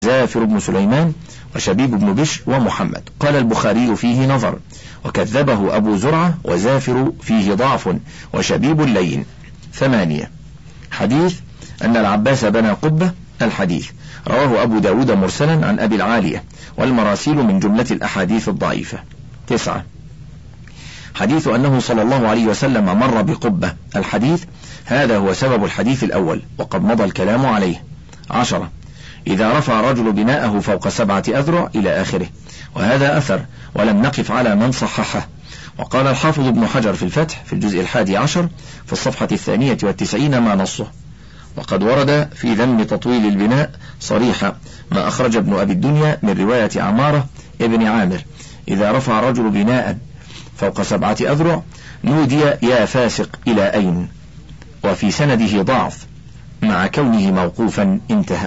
زافر بن سليمان وشبيب بن بشر ومحمد. قال البخاري فيه نظر، وكذبه أبو زرعة، وزافر فيه ضعف، وشبيب لين. 8. حديث أن العباس بنى قبة. الحديث رواه أبو داود مرسلا عن أبي العالية، والمراسيل من جملة الأحاديث الضعيفة. 9. حديث أنه صلى الله عليه وسلم مر بقبة. الحديث هذا هو سبب الحديث الأول، وقد مضى الكلام عليه. 10. إذا رفع رجل بناءه فوق 7 أذرع إلى آخره، وهذا أثر ولم نقف على من صححه. وقال الحافظ ابن حجر في الفتح في الجزء 11 في الصفحة 92 ما نصه. وقد ورد في ذم تطويل البناء صريحا ما أخرج ابن أبي الدنيا من رواية عمارة ابن عامر: إذا رفع رجل بناء فوق 7 أذرع نودي يا فاسق إلى أين، وفي سنده ضعف مع كونه موقوفا. انتهى.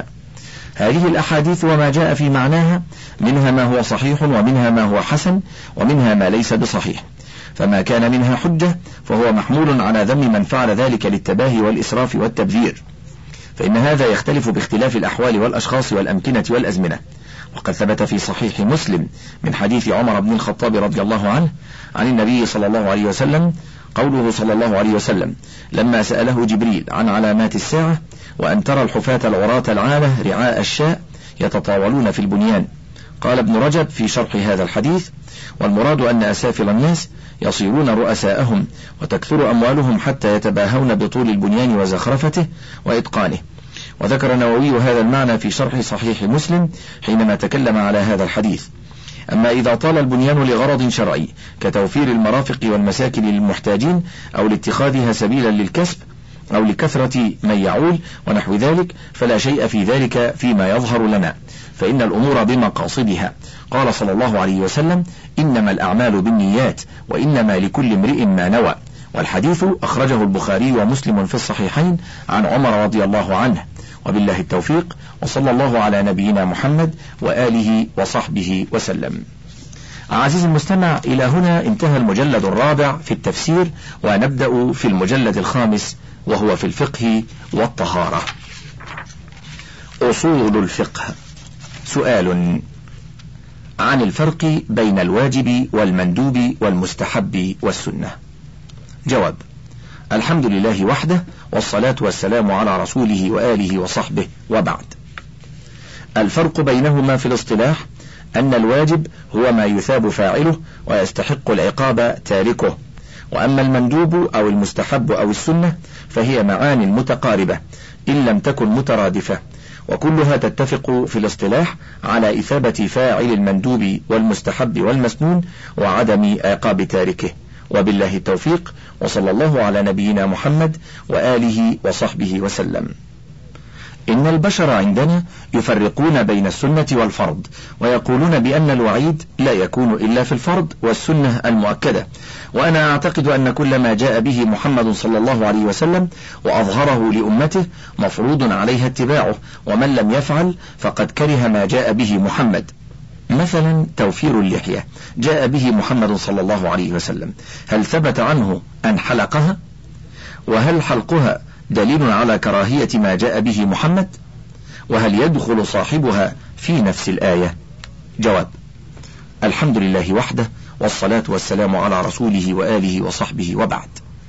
هذه الأحاديث وما جاء في معناها منها ما هو صحيح، ومنها ما هو حسن، ومنها ما ليس بصحيح، فما كان منها حجة فهو محمول على ذم من فعل ذلك للتباهي والإسراف والتبذير، فإن هذا يختلف باختلاف الأحوال والأشخاص والأمكنة والأزمنة. وقد ثبت في صحيح مسلم من حديث عمر بن الخطاب رضي الله عنه عن النبي صلى الله عليه وسلم قوله صلى الله عليه وسلم لما سأله جبريل عن علامات الساعة: وأن ترى الحفاة العراة العالة رعاء الشاء يتطاولون في البنيان. قال ابن رجب في شرح هذا الحديث: والمراد أن أسافل الناس يصيرون رؤساءهم وتكثر أموالهم حتى يتباهون بطول البنيان وزخرفته وإتقانه. وذكر النووي هذا المعنى في شرح صحيح مسلم حينما تكلم على هذا الحديث. أما إذا طال البنيان لغرض شرعي كتوفير المرافق والمساكن للمحتاجين، أو لاتخاذها سبيلا للكسب، أو لكثرة من يعول ونحو ذلك، فلا شيء في ذلك فيما يظهر لنا، فإن الأمور بمقاصدها. قال صلى الله عليه وسلم: إنما الأعمال بالنيات، وإنما لكل امرئ ما نوى. والحديث أخرجه البخاري ومسلم في الصحيحين عن عمر رضي الله عنه. وبالله التوفيق، وصلى الله على نبينا محمد وآله وصحبه وسلم. عزيزي المستمع، إلى هنا انتهى المجلد الرابع في التفسير، ونبدأ في المجلد الخامس وهو في الفقه والطهارة. أصول الفقه. سؤال عن الفرق بين الواجب والمندوب والمستحب والسنة. جواب: الحمد لله وحده، والصلاة والسلام على رسوله وآله وصحبه، وبعد. الفرق بينهما في الاصطلاح أن الواجب هو ما يثاب فاعله ويستحق العقاب تاركه، وأما المندوب أو المستحب أو السنة فهي معان متقاربة إن لم تكن مترادفة، وكلها تتفق في الاصطلاح على إثابة فاعل المندوب والمستحب والمسنون وعدم عقاب تاركه. وبالله التوفيق، وصلى الله على نبينا محمد وآله وصحبه وسلم. إن البشر عندنا يفرقون بين السنة والفرض، ويقولون بأن الوعيد لا يكون إلا في الفرض والسنة المؤكدة، وأنا أعتقد أن كل ما جاء به محمد صلى الله عليه وسلم وأظهره لأمته مفروض عليها اتباعه، ومن لم يفعل فقد كره ما جاء به محمد. مثلا توفير اللحية جاء به محمد صلى الله عليه وسلم، هل ثبت عنه أن حلقها؟ وهل حلقها دليل على كراهية ما جاء به محمد؟ وهل يدخل صاحبها في نفس الآية؟ جواب: الحمد لله وحده، والصلاة والسلام على رسوله وآله وصحبه، وبعد.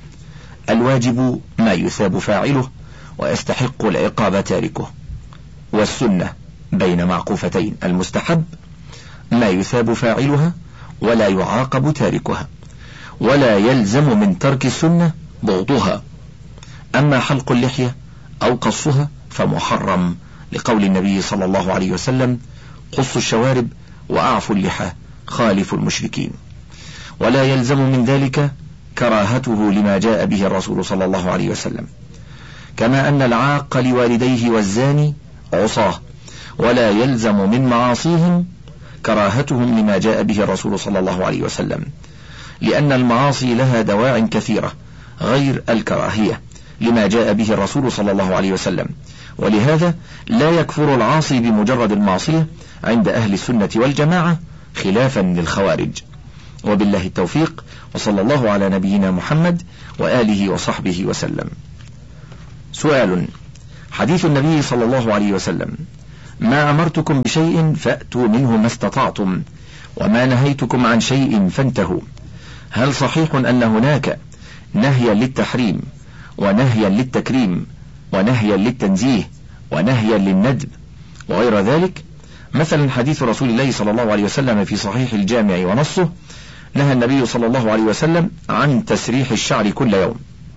الواجب ما يثاب فاعله ويستحق العقاب تاركه، والسنة بين معقوفتين. المستحب ما يثاب فاعلها ولا يعاقب تاركها، ولا يلزم من ترك السنة بغضها. أما حلق اللحية أو قصها فمحرم، لقول النبي صلى الله عليه وسلم: قصوا الشوارب وأعفوا اللحى خالفوا المشركين. ولا يلزم من ذلك كراهته لما جاء به الرسول صلى الله عليه وسلم، كما أن العاق لوالديه والزاني عصاه، ولا يلزم من معاصيهم كراهتهم لما جاء به الرسول صلى الله عليه وسلم، لأن المعاصي لها دواع كثيرة غير الكراهية لما جاء به الرسول صلى الله عليه وسلم، ولهذا لا يكفر العاصي بمجرد المعصية عند أهل السنة والجماعة، خلافا للخوارج. وبالله التوفيق، وصلى الله على نبينا محمد وآله وصحبه وسلم. سؤال: حديث النبي صلى الله عليه وسلم: ما أمرتكم بشيء فأتوا منه ما استطعتم، وما نهيتكم عن شيء فانتهوا. هل صحيح أن هناك نهيا للتحريم ونهيا للتكريم ونهيا للتنزيه ونهيا للندب وغير ذلك؟ مثلا حديث رسول الله صلى الله عليه وسلم في صحيح الجامع ونصه: نهى النبي صلى الله عليه وسلم عن تسريح الشعر كل يوم.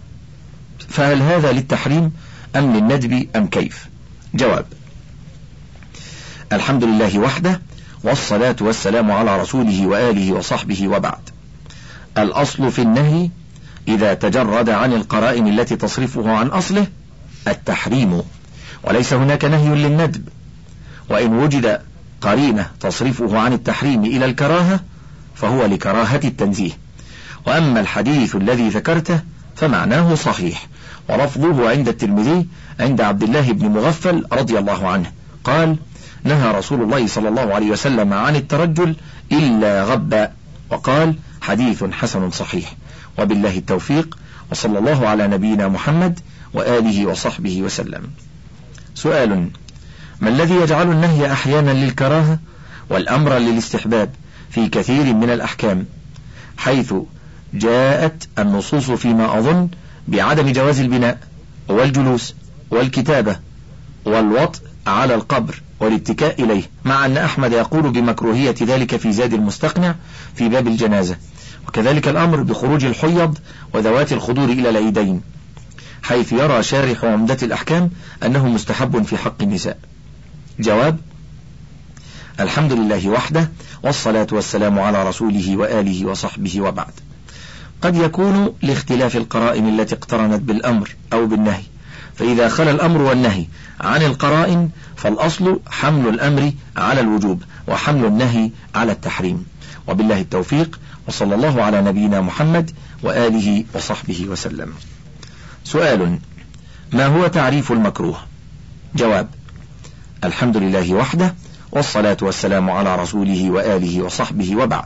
فهل هذا للتحريم أم للندب أم كيف؟ جواب: الحمد لله وحده، والصلاة والسلام على رسوله وآله وصحبه، وبعد. الأصل في النهي إذا تجرد عن القرائن التي تصرفه عن أصله التحريم، وليس هناك نهي للندب، وإن وجد قرينة تصرفه عن التحريم إلى الكراهة فهو لكراهة التنزيه. وأما الحديث الذي ذكرته فمعناه صحيح، ولفظه عند الترمذي عند عبد الله بن مغفل رضي الله عنه قال: نهى رسول الله صلى الله عليه وسلم عن الترجل إلا غبا، وقال: حديث حسن صحيح. وبالله التوفيق، وصلى الله على نبينا محمد وآله وصحبه وسلم. سؤال: ما الذي يجعل النهي أحيانا للكراهة والأمر للاستحباب في كثير من الأحكام، حيث جاءت النصوص فيما أظن بعدم جواز البناء والجلوس والكتابة والوطء على القبر والاتكاء إليه، مع أن أحمد يقول بمكروهية ذلك في زاد المستقنع في باب الجنازة، وكذلك الأمر بخروج الحيض وذوات الخدور إلى العيدين، حيث يرى شارح عمدة الأحكام أنه مستحب في حق النساء. جواب: الحمد لله وحده، والصلاة والسلام على رسوله وآله وصحبه، وبعد. قد يكون لاختلاف القرائن التي اقترنت بالأمر أو بالنهي، فإذا خلا الأمر والنهي عن القرائن فالأصل حمل الأمر على الوجوب وحمل النهي على التحريم. وبالله التوفيق، وصلى الله على نبينا محمد وآله وصحبه وسلم. سؤال: ما هو تعريف المكروه؟ جواب: الحمد لله وحده، والصلاة والسلام على رسوله وآله وصحبه، وبعد.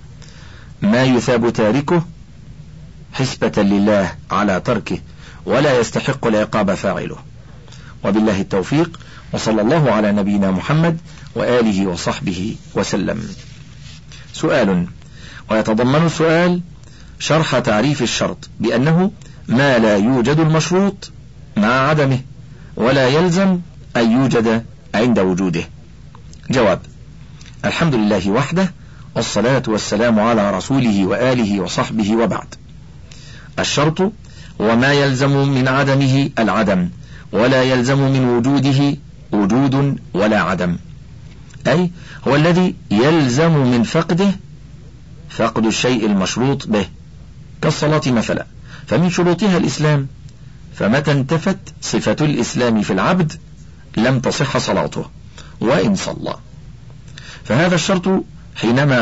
ما يثاب تاركه حسبة لله على تركه، ولا يستحق العقاب فاعله. وبالله التوفيق، وصلى الله على نبينا محمد وآله وصحبه وسلم. سؤال: ويتضمن السؤال شرح تعريف الشرط بأنه ما لا يوجد المشروط مع عدمه، ولا يلزم أن يوجد عند وجوده. جواب: الحمد لله وحده، والصلاة والسلام على رسوله وآله وصحبه، وبعد. الشرط هو ما يلزم من عدمه العدم، ولا يلزم من وجوده وجود ولا عدم، أي هو الذي يلزم من فقده فقد الشيء المشروط به، كالصلاة مثلا، فمن شروطها الإسلام، فمتى انتفت صفة الإسلام في العبد لم تصح صلاته وإن صلى. فهذا الشرط حينما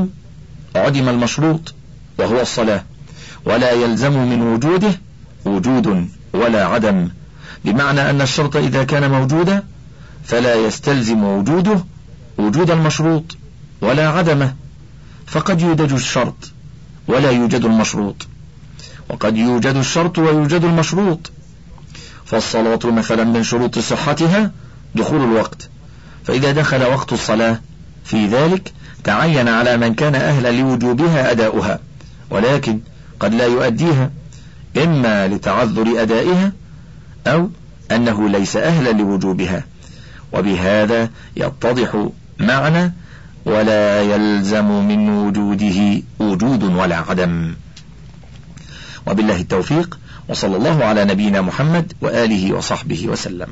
عدم المشروط وهو الصلاة، ولا يلزم من وجوده وجود ولا عدم، بمعنى أن الشرط إذا كان موجودا فلا يستلزم وجوده وجود المشروط ولا عدمه، فقد يوجد الشرط ولا يوجد المشروط، وقد يوجد الشرط ويوجد المشروط. فالصلاة مثلا من شروط صحتها دخول الوقت، فإذا دخل وقت الصلاة في ذلك تعين على من كان أهلا لوجوبها أداؤها، ولكن قد لا يؤديها، إما لتعذر أدائها أو أنه ليس أهلا لوجوبها. وبهذا يتضح معنى ولا يلزم من وجوده وجود ولا عدم. وبالله التوفيق، وصلى الله على نبينا محمد وآله وصحبه وسلم.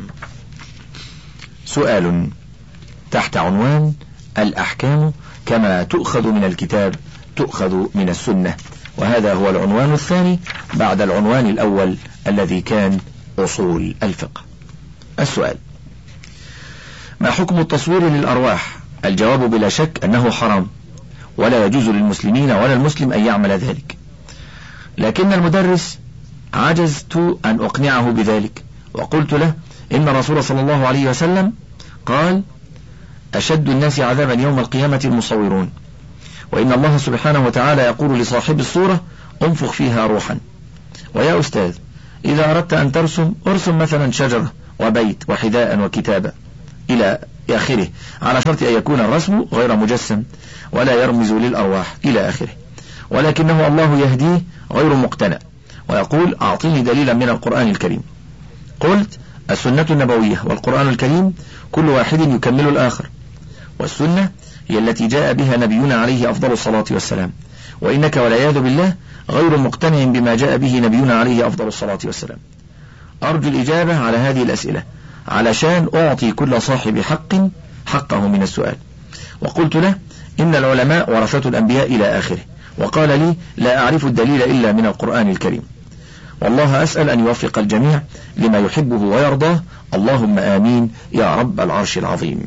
سؤال تحت عنوان: الأحكام كما تؤخذ من الكتاب تؤخذ من السنة، وهذا هو العنوان الثاني بعد العنوان الأول الذي كان أصول الفقه. السؤال: ما حكم التصوير للأرواح؟ الجواب بلا شك أنه حرام، ولا يجوز للمسلمين ولا المسلم أن يعمل ذلك، لكن المدرس عجزت أن أقنعه بذلك، وقلت له إن الرسول صلى الله عليه وسلم قال: أشد الناس عذابا يوم القيامة المصورون، وإن الله سبحانه وتعالى يقول لصاحب الصورة: انفخ فيها روحا. ويا أستاذ، إذا أردت أن ترسم ارسم مثلا شجرة وبيت وحذاء وكتابة إلى آخره، على شرط أن يكون الرسم غير مجسم ولا يرمز للأرواح إلى آخره. ولكنه الله يهديه غير مقتنع، ويقول أعطيني دليلا من القرآن الكريم. قلت السنة النبوية والقرآن الكريم كل واحد يكمل الآخر، والسنة هي التي جاء بها نبينا عليه أفضل الصلاة والسلام، وإنك والعياذ بالله غير مقتنع بما جاء به نبينا عليه أفضل الصلاة والسلام. أرجو الإجابة على هذه الأسئلة علشان أعطي كل صاحب حق حقه من السؤال. وقلت له إن العلماء ورثة الأنبياء إلى آخره، وقال لي لا أعرف الدليل إلا من القرآن الكريم. والله أسأل أن يوفق الجميع لما يحبه ويرضاه، اللهم آمين يا رب العرش العظيم.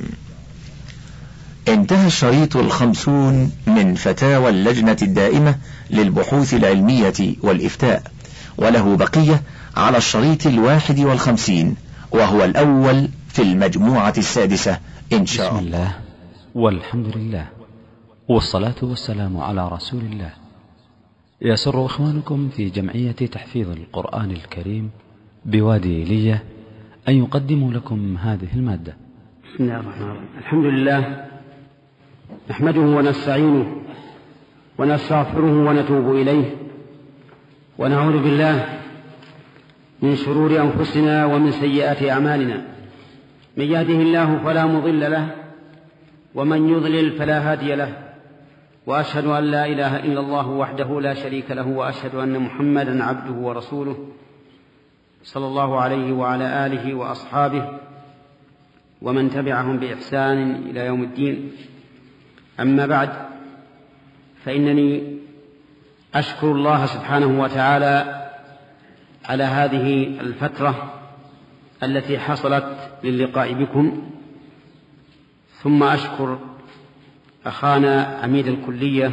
انتهى الشريط 50 من فتاوى اللجنة الدائمة للبحوث العلمية والإفتاء، وله بقية على الشريط 51 وهو الأول في المجموعة السادسة إن شاء الله. بسم الله والحمد لله والصلاة والسلام على رسول الله. يسر إخوانكم في جمعية تحفيظ القرآن الكريم بوادي إيلية أن يقدموا لكم هذه المادة. بسم الله الرحمن الرحيم. الحمد لله نحمده ونستعينه ونستغفره ونتوب إليه، ونعوذ بالله من شرور أنفسنا ومن سيئات أعمالنا، من يهده الله فلا مضل له ومن يضلل فلا هادي له، وأشهد أن لا إله إلا الله وحده لا شريك له، وأشهد أن محمدا عبده ورسوله صلى الله عليه وعلى آله وأصحابه ومن تبعهم بإحسان إلى يوم الدين. أما بعد، فإنني أشكر الله سبحانه وتعالى على هذه الفترة التي حصلت للقاء بكم، ثم أشكر أخانا عميد الكلية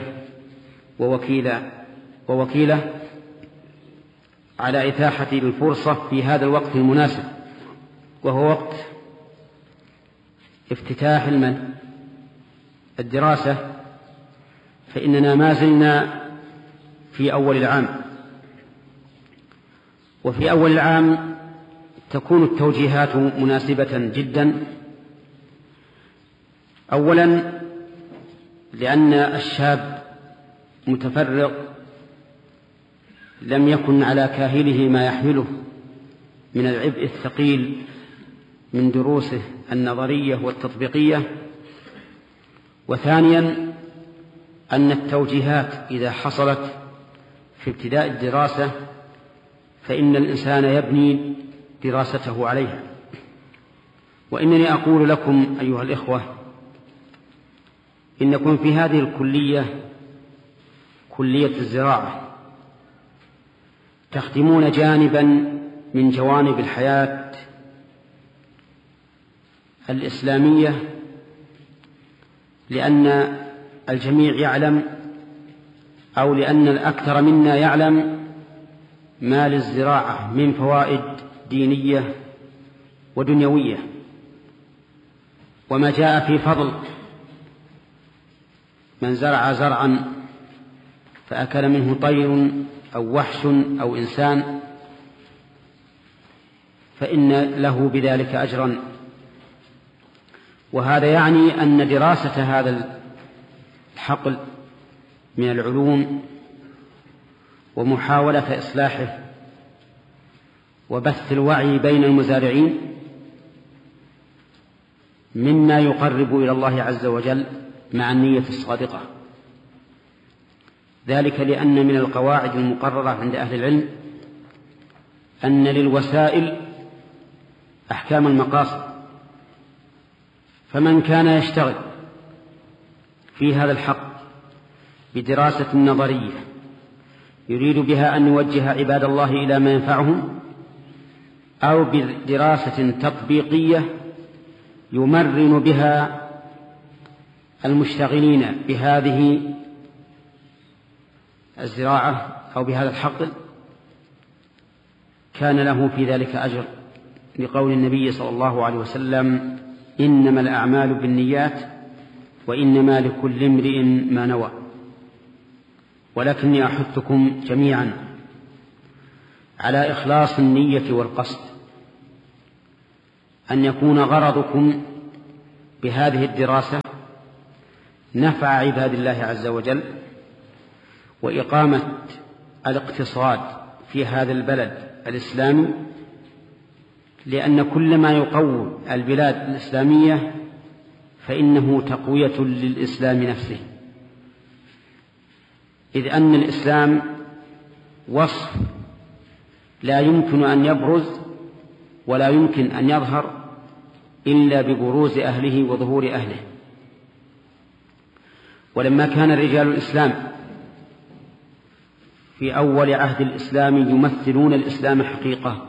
ووكيله على إتاحة الفرصة في هذا الوقت المناسب، وهو وقت افتتاح الدراسة، فإننا ما زلنا في أول العام، وفي أول العام تكون التوجيهات مناسبة جدا. أولا لأن الشاب متفرغ لم يكن على كاهله ما يحمله من العبء الثقيل من دروسه النظرية والتطبيقية. وثانيا أن التوجيهات إذا حصلت في ابتداء الدراسة فإن الإنسان يبني دراسته عليها. وإنني أقول لكم أيها الإخوة إنكم في هذه الكلية، كلية الزراعة، تخدمون جانبا من جوانب الحياة الإسلامية، لأن الجميع يعلم أو لأن الأكثر منا يعلم ما للزراعة من فوائد دينية ودنيوية، وما جاء في فضل من زرع زرعا فأكل منه طير أو وحش أو إنسان فإن له بذلك أجرا. وهذا يعني أن دراسة هذا الحقل من العلوم ومحاولة إصلاحه وبث الوعي بين المزارعين مما يقرب إلى الله عز وجل مع النية الصادقة. ذلك لأن من القواعد المقررة عند أهل العلم أن للوسائل أحكام المقاصد، فمن كان يشتغل في هذا الحق بدراسة نظرية يريد بها أن يوجه عباد الله إلى ما ينفعهم، أو بدراسة تطبيقية يمرن بها المشتغلين بهذه الزراعة أو بهذا الحقل، كان له في ذلك أجر، لقول النبي صلى الله عليه وسلم: إنما الأعمال بالنيات وإنما لكل امرئ ما نوى. ولكني أحثكم جميعا على إخلاص النية والقصد، أن يكون غرضكم بهذه الدراسة نفع عباد الله عز وجل وإقامة الاقتصاد في هذا البلد الإسلامي، لأن كل ما يقوي البلاد الإسلامية فإنه تقوية للإسلام نفسه، إذ أن الإسلام وصف لا يمكن أن يبرز ولا يمكن أن يظهر إلا ببروز أهله وظهور أهله. ولما كان رجال الإسلام في أول عهد الإسلام يمثلون الإسلام حقيقة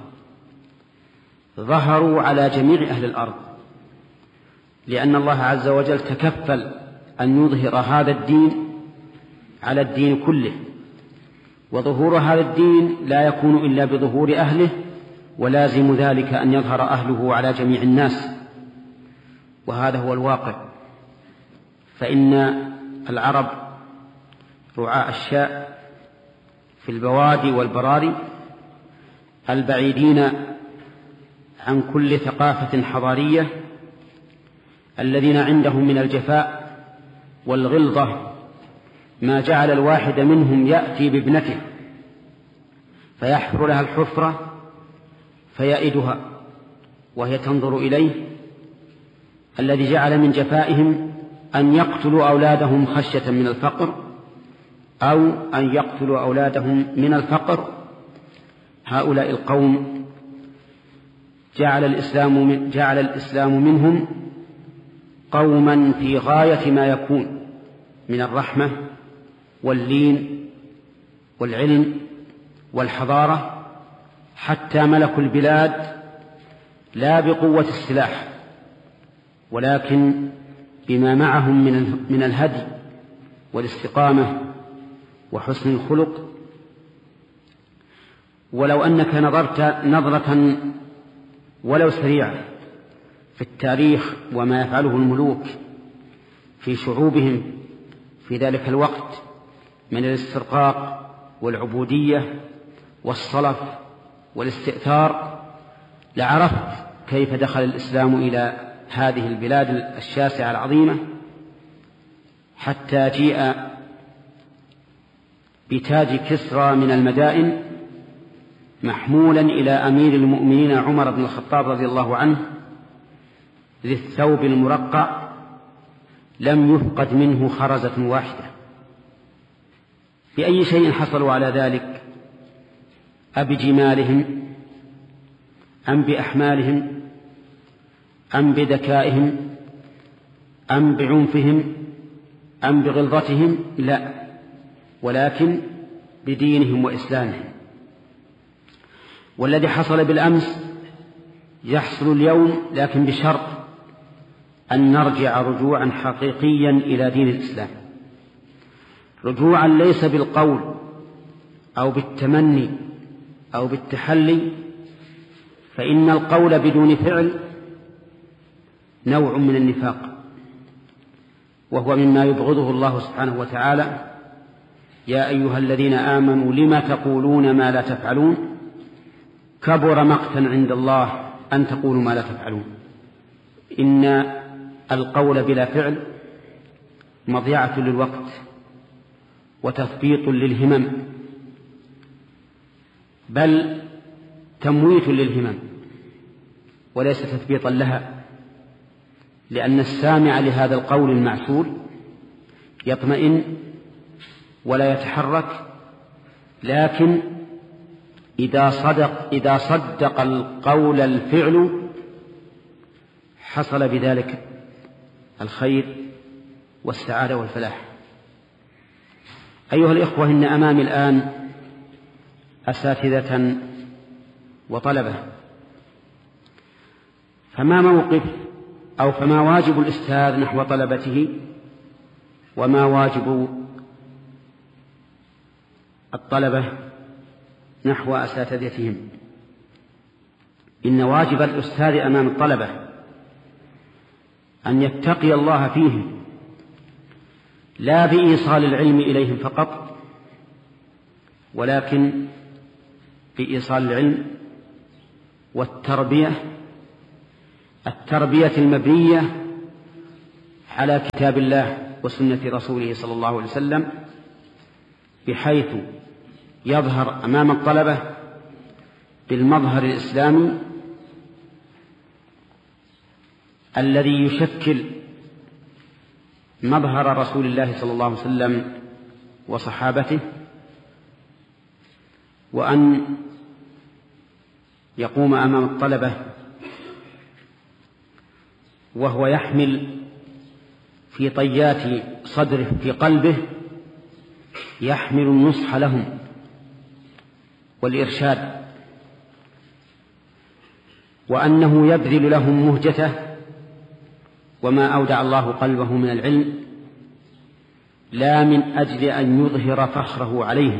ظهروا على جميع أهل الأرض، لأن الله عز وجل تكفل أن يظهر هذا الدين على الدين كله، وظهور هذا الدين لا يكون إلا بظهور أهله، ولازم ذلك أن يظهر أهله على جميع الناس، وهذا هو الواقع. فإن العرب رعاء الشاء في البوادي والبراري البعيدين عن كل ثقافة حضارية، الذين عندهم من الجفاء والغلظة ما جعل الواحد منهم يأتي بابنته فيحفر لها الحفرة فيئدها وهي تنظر إليه، الذي جعل من جفائهم أن يقتلوا أولادهم خشية من الفقر أو أن يقتلوا أولادهم من الفقر. هؤلاء القوم جعل الإسلام منهم قوما في غاية ما يكون من الرحمة واللين والعلم والحضارة، حتى ملكوا البلاد لا بقوة السلاح ولكن بما معهم من الهدي والاستقامة وحسن الخلق. ولو أنك نظرت نظرة ولو سريعة في التاريخ وما يفعله الملوك في شعوبهم في ذلك الوقت من الاسترقاق والعبودية والصلف والاستئثار، لعرفت كيف دخل الإسلام إلى هذه البلاد الشاسعة العظيمة، حتى جيء بتاج كسرى من المدائن محمولا إلى أمير المؤمنين عمر بن الخطاب رضي الله عنه ذي الثوب المرقع لم يفقد منه خرزة واحدة. بأي شيء حصلوا على ذلك؟ أبجمالهم أم بأحمالهم أم بذكائهم أم بعنفهم أم بغلظتهم؟ لا، ولكن بدينهم وإسلامهم. والذي حصل بالأمس يحصل اليوم، لكن بشرط أن نرجع رجوعا حقيقيا إلى دين الإسلام، رجوعا ليس بالقول أو بالتمني أو بالتحلي، فإن القول بدون فعل نوع من النفاق، وهو مما يبغضه الله سبحانه وتعالى: يا أيها الذين آمنوا لم تقولون ما لا تفعلون كبر مقتا عند الله أن تقولوا ما لا تفعلون. إن القول بلا فعل مضيعة للوقت وتثبيط للهمم، بل تمويت للهمم وليس تثبيطا لها، لأن السامع لهذا القول المعسول يطمئن ولا يتحرك، لكن إذا صدق القول الفعل حصل بذلك الخير والسعادة والفلاح. أيها الإخوة، إن أمامي الآن أساتذة وطلبة، فما موقف أو فما واجب الأستاذ نحو طلبته، وما واجب الطلبة نحو أساتذتهم؟ إن واجب الأستاذ أمام الطلبة أن يتقي الله فيهم، لا بإيصال العلم إليهم فقط، ولكن بإيصال العلم والتربية المبنية على كتاب الله وسنة رسوله صلى الله عليه وسلم، بحيث يظهر أمام الطلبة بالمظهر الإسلامي الذي يشكل مظهر رسول الله صلى الله عليه وسلم وصحابته، وأن يقوم أمام الطلبة وهو يحمل في طيات صدره في قلبه، يحمل النصح لهم والإرشاد، وأنه يبذل لهم مهجته وما أودع الله قلبه من العلم، لا من أجل أن يظهر فخره عليهم،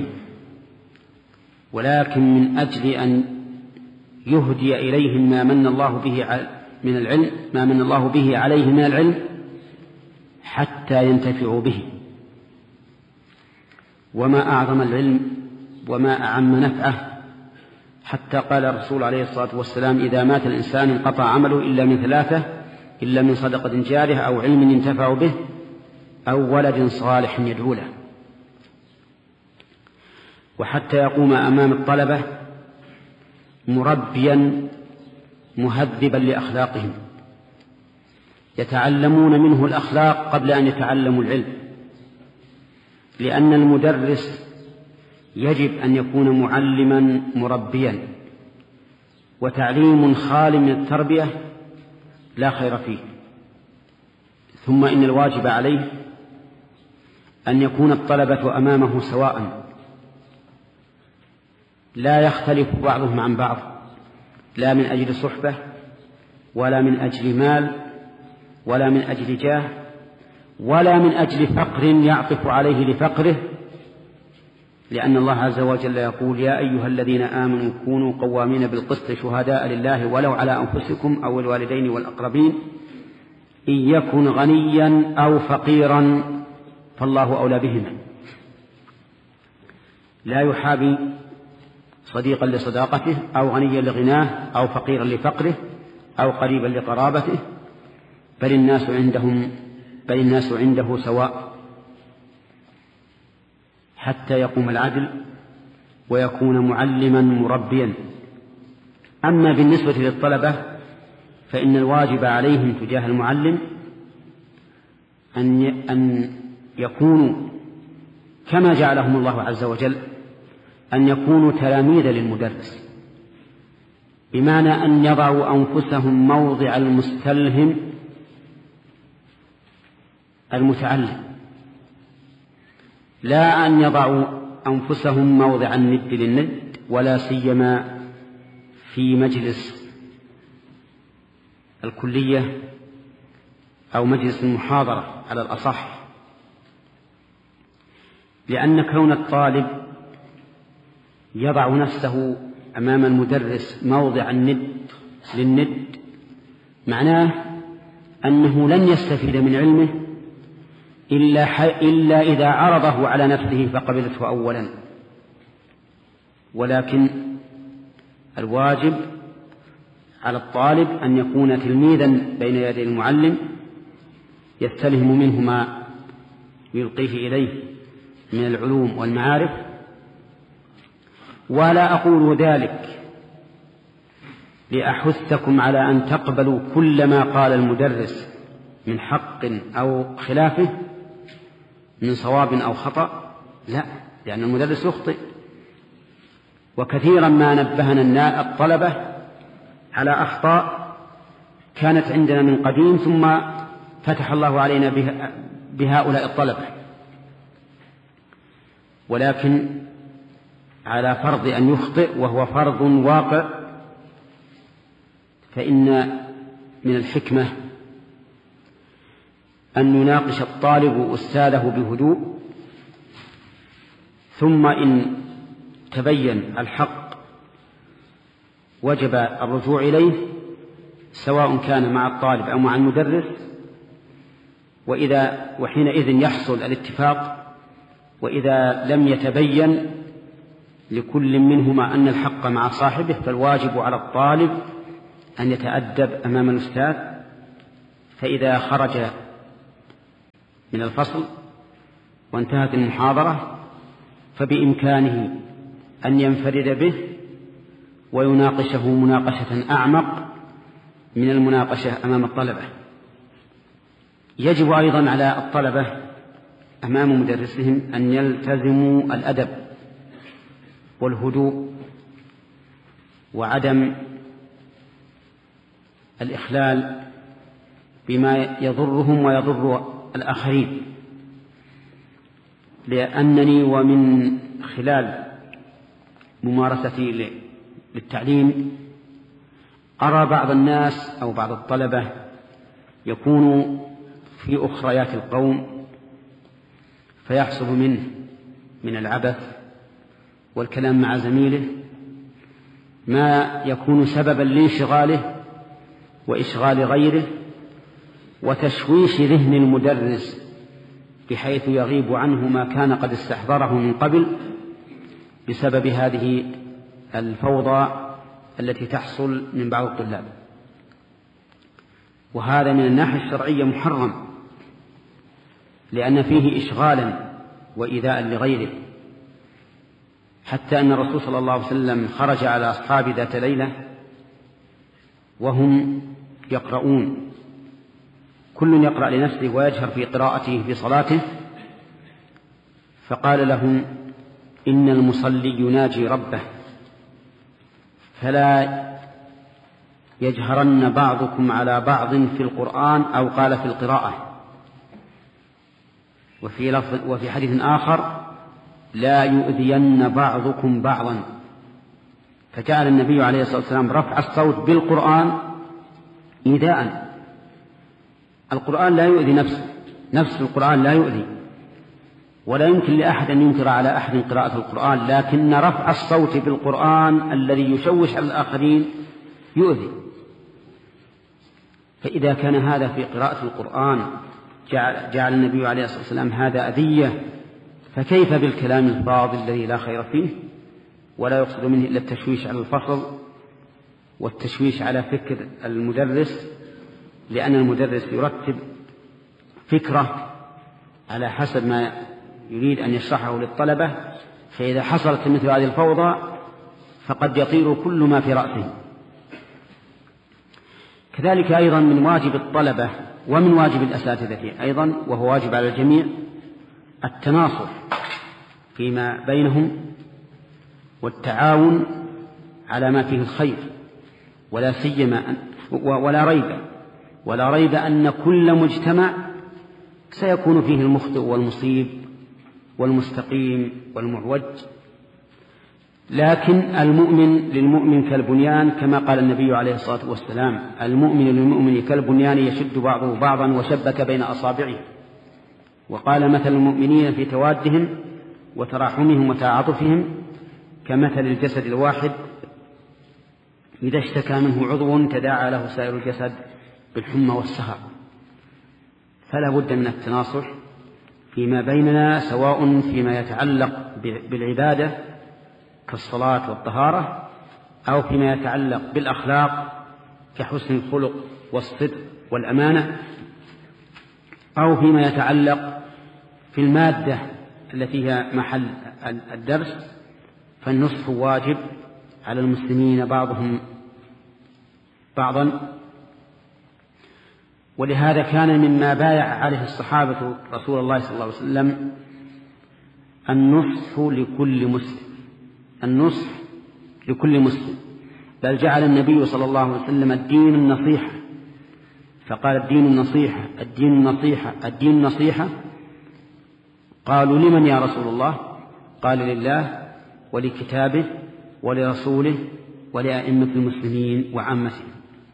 ولكن من أجل أن يهدي إليهم ما من الله به عليه من العلم حتى ينتفعوا به. وما أعظم العلم وما أعم نفعه، حتى قال الرسول عليه الصلاة والسلام: إذا مات الإنسان انقطع عمله إلا من ثلاثة: إلا من صدقة جارية أو علم ينتفع به أو ولد صالح يدعو له. وحتى يقوم أمام الطلبة مربيا مهذبا لأخلاقهم، يتعلمون منه الأخلاق قبل أن يتعلموا العلم، لأن المدرس يجب أن يكون معلما مربيا، وتعليم خال من التربية لا خير فيه. ثم إن الواجب عليه أن يكون الطلبة أمامه سواء، لا يختلف بعضهم عن بعض، لا من أجل صحبة ولا من أجل مال ولا من أجل جاه ولا من أجل فقر يعطف عليه لفقره، لأن الله عز وجل يقول: يا أيها الذين آمنوا كونوا قوامين بالقسط شهداء لله ولو على أنفسكم أو الوالدين والأقربين إن يكن غنيا أو فقيرا فالله أولى بهما. لا يحابي صديقا لصداقته أو غنيا لغناه أو فقيرا لفقره أو قريبا لقرابته، بل الناس عنده سواء، حتى يقوم العدل ويكون معلما مربيا. أما بالنسبة للطلبة فإن الواجب عليهم تجاه المعلم أن يكونوا كما جعلهم الله عز وجل، أن يكونوا تلاميذا للمدرس، بمعنى أن يضعوا أنفسهم موضع المستلهم المتعلم، لا أن يضعوا أنفسهم موضع الند للند، ولا سيما في مجلس الكلية أو مجلس المحاضرة على الأصح، لأن كون الطالب يضع نفسه أمام المدرس موضع الند للند معناه أنه لن يستفيد من علمه إلا إذا عرضه على نفسه فقبلته أولا. ولكن الواجب على الطالب أن يكون تلميذا بين يدي المعلم، يستلهم منه ما يلقيه إليه من العلوم والمعارف. ولا أقول ذلك لأحثكم على أن تقبلوا كل ما قال المدرس من حق أو خلافه، من صواب أو خطأ، لا، لأن المدرس يخطئ. وكثيرا ما نبهنا الطلبة على أخطاء كانت عندنا من قديم، ثم فتح الله علينا بهؤلاء الطلبة، ولكن على فرض أن يخطئ وهو فرض واقع، فإن من الحكمة أن يناقش الطالب أستاذه بهدوء، ثم إن تبين الحق وجب الرجوع إليه، سواء كان مع الطالب أو مع المدرس، وحينئذ يحصل الاتفاق. وإذا لم يتبين لكل منهما أن الحق مع صاحبه، فالواجب على الطالب أن يتأدب أمام الأستاذ، فإذا خرج من الفصل وانتهت المحاضرة فبإمكانه أن ينفرد به ويناقشه مناقشة أعمق من المناقشة أمام الطلبة. يجب أيضا على الطلبة أمام مدرسهم أن يلتزموا الأدب والهدوء وعدم الإخلال بما يضرهم ويضر الآخرين، لأنني ومن خلال ممارستي للتعليم أرى بعض الناس أو بعض الطلبة يكون في أخريات القوم فيحصل منه من العبث والكلام مع زميله ما يكون سببا لانشغاله وإشغال غيره وتشويش ذهن المدرس بحيث يغيب عنه ما كان قد استحضره من قبل بسبب هذه الفوضى التي تحصل من بعض الطلاب. وهذا من الناحية الشرعية محرم، لأن فيه إشغالا وإيذاء لغيره، حتى أن الرسول صلى الله عليه وسلم خرج على أصحاب ذات ليلة وهم يقرؤون، كل يقرأ لنفسه ويجهر في قراءته في صلاته، فقال لهم: إن المصلي يناجي ربه فلا يجهرن بعضكم على بعض في القرآن، أو قال في القراءة. وفي حديث آخر: لا يؤذين بعضكم بعضا. فجعل النبي عليه الصلاة والسلام رفع الصوت بالقرآن إيذاء. القرآن لا يؤذي نفس القرآن لا يؤذي، ولا يمكن لأحد أن ينكر على أحد قراءة القرآن، لكن رفع الصوت بالقرآن الذي يشوش على الآخرين يؤذي. فإذا كان هذا في قراءة القرآن جعل النبي عليه الصلاة والسلام هذا أذية، فكيف بالكلام الفاضل الذي لا خير فيه ولا يقصد منه إلا التشويش على الفصل والتشويش على فكر المدرس، لأن المدرس يرتب فكرة على حسب ما يريد أن يشرحه للطلبة، فإذا حصلت مثل هذه الفوضى فقد يطير كل ما في رأسه. كذلك أيضا من واجب الطلبة ومن واجب الأساتذة أيضا، وهو واجب على الجميع، التناصح فيما بينهم والتعاون على ما فيه الخير، ولا ريب أن كل مجتمع سيكون فيه المخطئ والمصيب والمستقيم والمعوج، لكن المؤمن للمؤمن كالبنيان، كما قال النبي عليه الصلاة والسلام: المؤمن للمؤمن كالبنيان يشد بعضه بعضا وشبك بين أصابعه. وقال: مثل المؤمنين في توادهم وتراحمهم وتعاطفهم كمثل الجسد الواحد إذا اشتكى منه عضو تداعى له سائر الجسد بالحمى والسهر. فلا بد من التناصح فيما بيننا، سواء فيما يتعلق بالعبادة كالصلاة والطهارة، أو فيما يتعلق بالأخلاق كحسن الخلق والصدق والأمانة، أو فيما يتعلق في المادة التي هي محل الدرس. فالنصح واجب على المسلمين بعضهم بعضا. ولهذا كان مما بايع عليه الصحابة رسول الله صلى الله عليه وسلم النصح لكل مسلم، بل جعل النبي صلى الله عليه وسلم الدين النصيحة، فقال: الدين النصيحة. قالوا: لمن يا رسول الله؟ قال: لله ولكتابه ولرسوله ولأئمة المسلمين وعامتهم.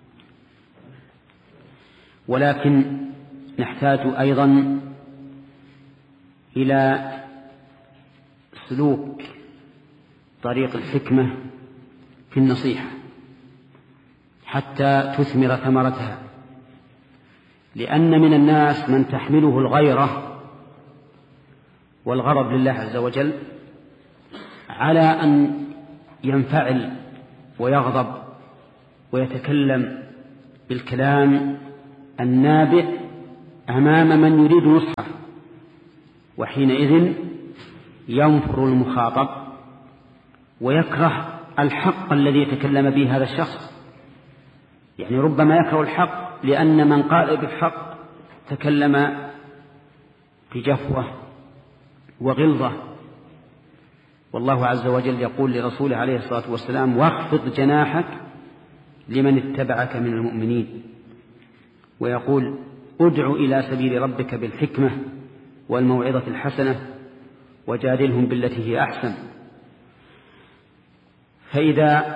ولكن نحتاج أيضا إلى سلوك طريق الحكمة في النصيحة حتى تثمر ثمرتها، لأن من الناس من تحمله الغيرة والغضب لله عز وجل على أن ينفعل ويغضب ويتكلم بالكلام النابع أمام من يريد نصحه، وحينئذ ينفر المخاطب ويكره الحق الذي يتكلم به هذا الشخص. يعني ربما يكره الحق لأن من قال بالحق تكلم بجفوة وغلظة. والله عز وجل يقول لرسوله عليه الصلاة والسلام: واخفض جناحك لمن اتبعك من المؤمنين. ويقول: ادع إلى سبيل ربك بالحكمة والموعظة الحسنة وجادلهم بالتي هي أحسن. فإذا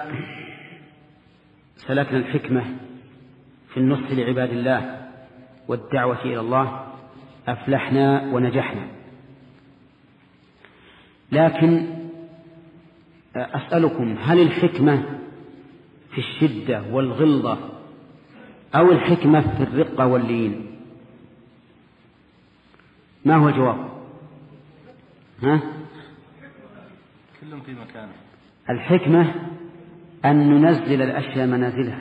سلكنا الحكمة في النصح لعباد الله والدعوة إلى الله أفلحنا ونجحنا. لكن أسألكم: هل الحكمة في الشدة والغلظة أو الحكمة في الرقة واللين؟ ما هو الجواب؟ كلهم في مكانه. الحكمة أن ننزل الأشياء منازلها.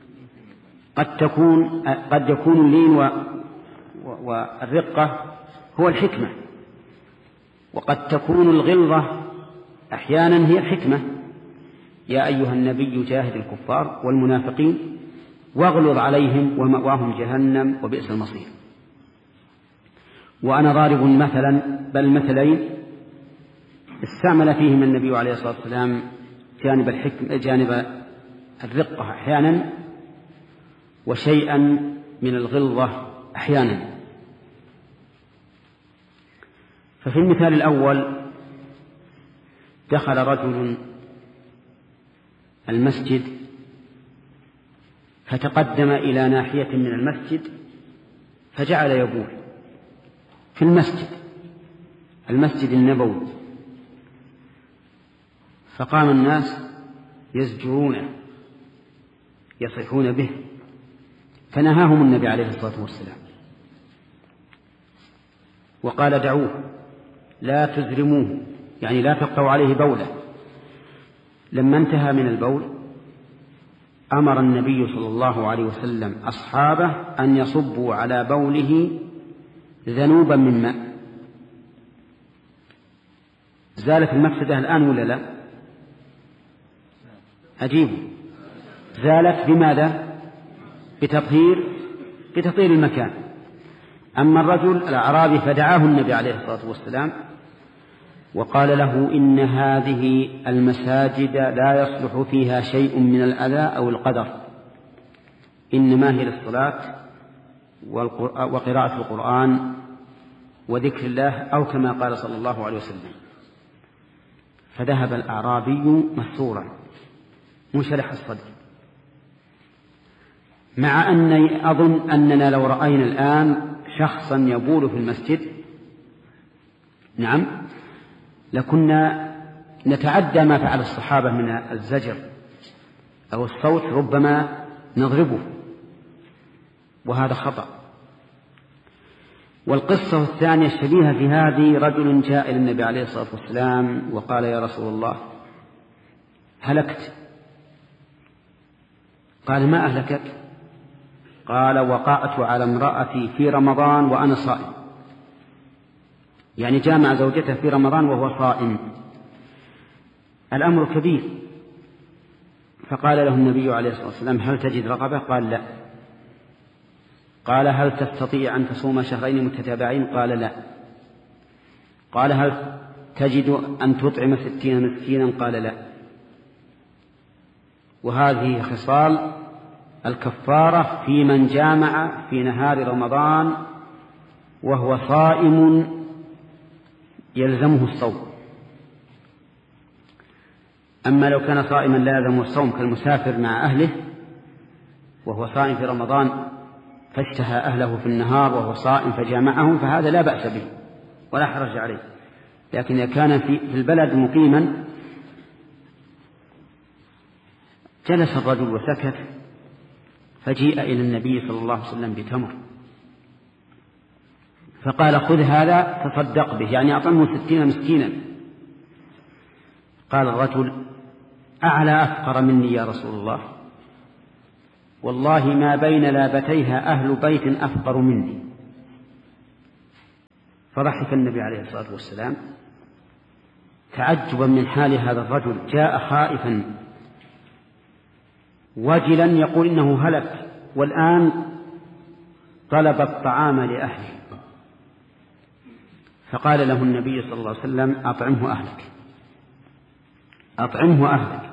قد يكون اللين والرقة هو الحكمة، وقد تكون الغلظة أحيانا هي الحكمة. يا أيها النبي جاهد الكفار والمنافقين واغلظ عليهم ومأواهم جهنم وبئس المصير. وأنا ضارب مثلا بل مثلين استعمل فيهما النبي عليه الصلاة والسلام جانب الرقة أحيانا وشيئا من الغلظة أحيانا. ففي المثال الأول دخل رجل المسجد فتقدم إلى ناحية من المسجد فجعل يبول في المسجد النبوي، فقام الناس يزجرونه يصيحون به، فنهاهم النبي عليه الصلاة والسلام وقال: دعوه لا تزرموه، يعني لا تقطعوا عليه بوله. لما انتهى من البول أمر النبي صلى الله عليه وسلم أصحابه أن يصبوا على بوله ذنوبا من ماء. زالت المفسدة الآن ولا لا؟ أجيبوا. زالت بماذا؟ بتطهير المكان. أما الرجل الأعرابي فدعاه النبي عليه الصلاة والسلام وقال له: إن هذه المساجد لا يصلح فيها شيء من الأذى أو القدر، إنما هي للصلاة وقراءة القرآن وذكر الله، أو كما قال صلى الله عليه وسلم. فذهب الأعرابي مسرورا منشرح الصدر، مع أني أظن أننا لو رأينا الآن شخصا يبول في المسجد لكنا نتعدى ما فعل الصحابة من الزجر أو الصوت، ربما نضربه، وهذا خطأ. والقصة الثانية الشبيهة في هذه: رجل جاء إلى النبي عليه الصلاة والسلام وقال: يا رسول الله هلكت. قال: ما أهلكك؟ قال: وقعت على امرأتي في رمضان وأنا صائم. يعني جامع زوجته في رمضان وهو صائم. الأمر كبير. فقال له النبي عليه الصلاة والسلام: هل تجد رقبة؟ قال: لا. قال: هل تستطيع أن تصوم شهرين متتابعين؟ قال: لا. قال: هل تجد أن تطعم 60 مسكينا؟ قال: لا. وهذه خصال الكفارة في من جامع في نهار رمضان وهو صائم يلزمه الصوم. أما لو كان صائما لا يلزمه الصوم كالمسافر مع أهله وهو صائم في رمضان فاشتهى أهله في النهار وهو صائم فجامعهم، فهذا لا بأس به ولا حرج عليه. لكن إذا كان في البلد مقيما جلس الرجل وسكت، فجيء إلى النبي صلى الله عليه وسلم بتمر فقال: خذ هذا تصدق به، يعني أطعمه 60 مسكينا. قال الرجل: أعلى أفقر مني يا رسول الله، والله ما بين لابتيها أهل بيت أفقر مني. فضحك النبي عليه الصلاة والسلام تعجبا من حال هذا الرجل، جاء خائفا وجلا يقول إنه هلك، والآن طلب الطعام لأهله. فقال له النبي صلى الله عليه وسلم: أطعمه أهلك، أطعمه أهلك.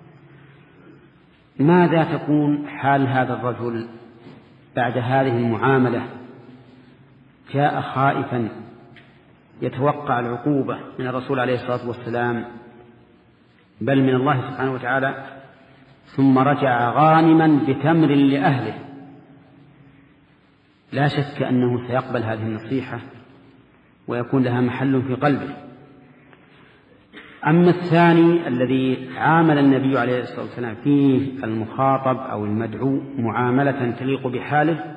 ماذا تكون حال هذا الرجل بعد هذه المعاملة؟ جاء خائفا يتوقع العقوبة من الرسول عليه الصلاة والسلام، بل من الله سبحانه وتعالى، ثم رجع غانما بتمر لأهله. لا شك أنه سيقبل هذه النصيحة ويكون لها محل في قلبه. أما الثاني الذي عامل النبي عليه الصلاة والسلام فيه المخاطب أو المدعو معاملة تليق بحاله،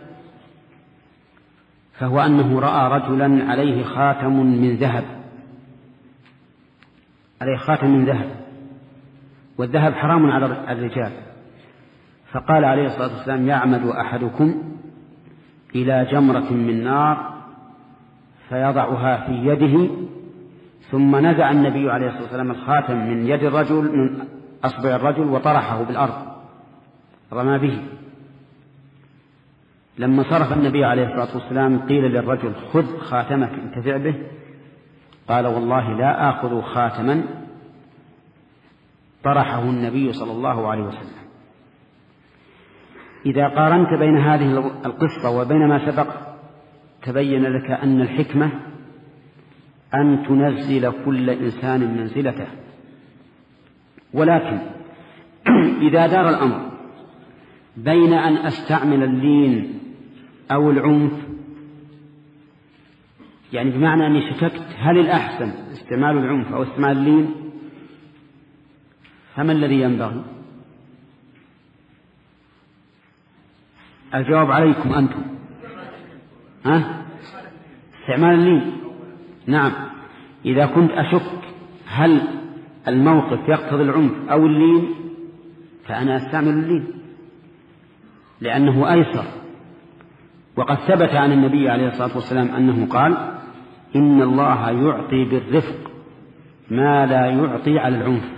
فهو أنه رأى رجلا عليه خاتم من ذهب، عليه خاتم من ذهب، والذهب حرام على الرجال. فقال عليه الصلاة والسلام: يعمد أحدكم إلى جمرة من نار فيضعها في يده، ثم نزع النبي عليه الصلاة والسلام الخاتم من يد الرجل، من أصبع الرجل، وطرحه بالأرض، رمى به. لما صرف النبي عليه الصلاة والسلام قيل للرجل: خذ خاتمك انتفع به. قال: والله لا آخذ خاتما طرحه النبي صلى الله عليه وسلم. إذا قارنت بين هذه القصة وبين ما سبق تبين لك أن الحكمة أن تنزل كل إنسان منزلته. ولكن إذا دار الأمر بين أن أستعمل اللين أو العنف، يعني بمعنى أني شككت هل الأحسن استعمال العنف أو استعمال اللين، فما الذي ينبغي؟ الجواب عليكم أنتم. استعمال اللين. نعم، إذا كنت أشك هل الموقف يقتضي العنف أو اللين فأنا أستعمل اللين لأنه أيسر. وقد ثبت عن النبي عليه الصلاة والسلام أنه قال: إن الله يعطي بالرفق ما لا يعطي على العنف.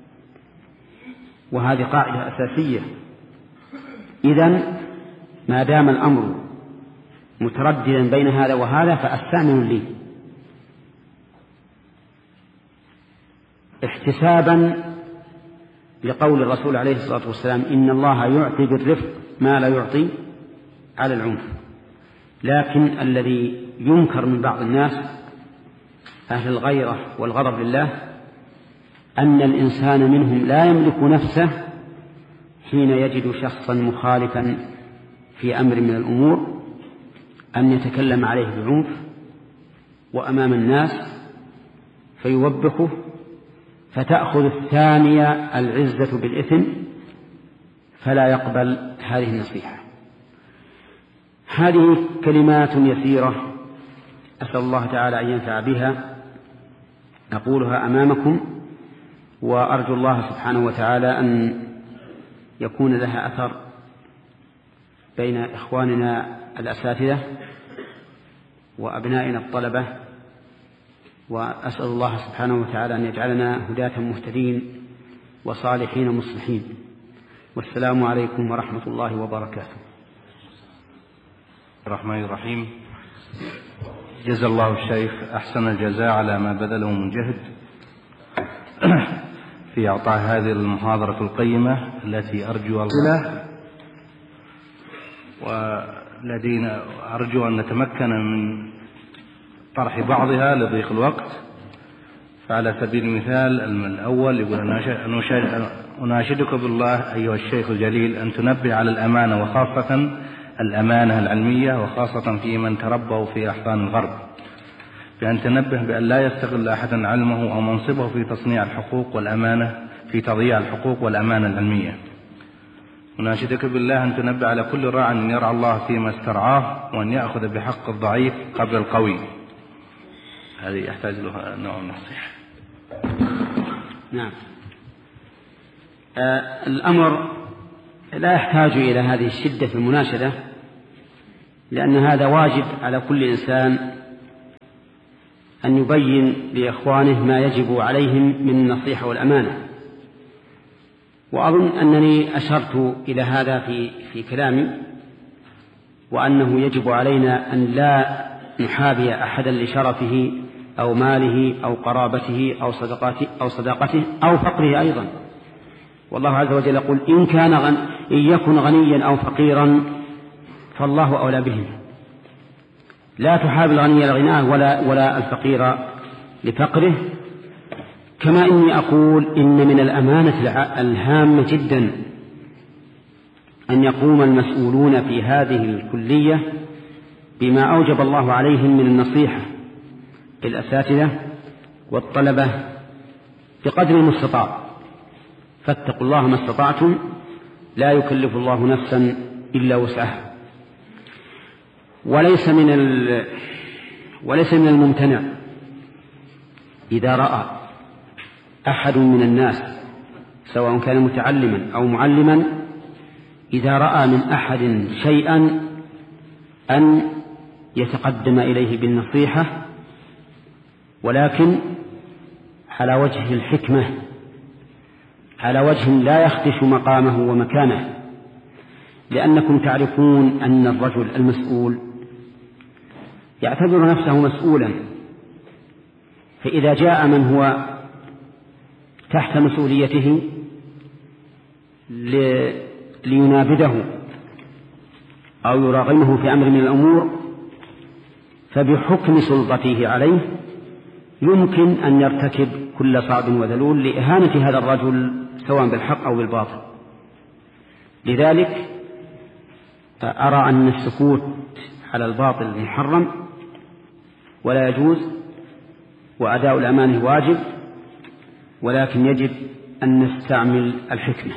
وهذه قاعدة أساسية. إذن ما دام الأمر مترددا بين هذا وهذا فأستعمل اللين احتسابا لقول الرسول عليه الصلاة والسلام: إن الله يعطي بالرفق ما لا يعطي على العنف. لكن الذي ينكر من بعض الناس أهل الغيرة والغضب لله أن الإنسان منهم لا يملك نفسه حين يجد شخصا مخالفا في أمر من الأمور أن يتكلم عليه بعنف وأمام الناس فيوبخه، فتأخذ الثانية العزة بالإثم فلا يقبل هذه النصيحة. هذه كلمات يسيرة أسأل الله تعالى أن ينفع بها، أقولها أمامكم، وأرجو الله سبحانه وتعالى أن يكون لها أثر بين إخواننا الأساتذة وأبنائنا الطلبة، وأسأل الله سبحانه وتعالى أن يجعلنا هداة مهتدين وصالحين مصلحين. والسلام عليكم ورحمة الله وبركاته. الرحمن الرحيم. جزا الله الشيخ أحسن الجزاء على ما بذله من جهد في إعطاء هذه المحاضرة القيمة التي أرجو الله، ولدينا أرجو أن نتمكن من طرح بعضها لضيق الوقت. فعلى سبيل المثال الأول يقول: أناشدك بالله أيها الشيخ الجليل أن تنبه على الأمانة، وخاصة الأمانة العلمية، وخاصة في من تربوا في أحضان الغرب، بأن تنبه بأن لا يستغل أحدا علمه أو منصبه في تصنيع الحقوق والأمانة، في تضييع الحقوق والأمانة العلمية. أناشدك بالله أن تنبه على كل راع أن يرعى الله فيما استرعاه، وأن يأخذ بحق الضعيف قبل القوي. هذه يحتاج له نوع من النصيحة. نعم. الأمر لا يحتاج إلى هذه الشدة في المناشدة، لأن هذا واجب على كل إنسان أن يبين لإخوانه ما يجب عليهم من النصيحة والأمانة. وأظن أنني أشرت إلى هذا في كلامي، وأنه يجب علينا أن لا نحابي أحدا لشرفه أو ماله أو قرابته أو صداقته أو فقره أيضا. والله عز وجل يقول إن يكن غنيا أو فقيرا فالله أولى بهم. لا تحابي الغني لغناه ولا الفقير لفقره. كما إني أقول إن من الأمانة الهامة جدا أن يقوم المسؤولون في هذه الكلية بما أوجب الله عليهم من النصيحة للأساتذة والطلبة بقدر المستطاع. فاتقوا الله ما استطعتم، لا يكلف الله نفسا إلا وسعها. وليس من الممتنع إذا رأى أحد من الناس سواء كان متعلما أو معلما، إذا رأى من أحد شيئا أن يتقدم إليه بالنصيحة، ولكن على وجه الحكمة، على وجه لا يخدش مقامه ومكانه. لأنكم تعرفون أن الرجل المسؤول يعتبر نفسه مسؤولا، فإذا جاء من هو تحت مسؤوليته لينابذه أو يراغمه في أمر من الأمور، فبحكم سلطته عليه يمكن أن يرتكب كل صعب وذلول لإهانة هذا الرجل سواء بالحق أو بالباطل. لذلك أرى أن السكوت على الباطل محرم ولا يجوز، وأداء الأمانة واجب، ولكن يجب أن نستعمل الحكمة.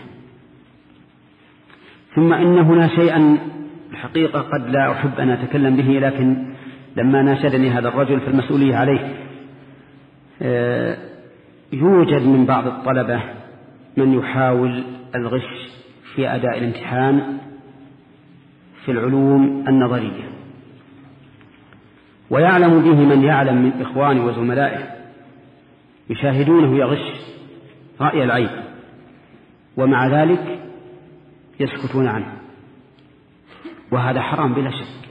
ثم إن هنا شيئا الحقيقة قد لا أحب أن أتكلم به، لكن لما ناشدني هذا الرجل فالمسؤولية عليه. يوجد من بعض الطلبة من يحاول الغش في أداء الامتحان في العلوم النظرية، ويعلم به من يعلم من إخوانه وزملائه، يشاهدونه يغش رأي العين، ومع ذلك يسكتون عنه، وهذا حرام بلا شك،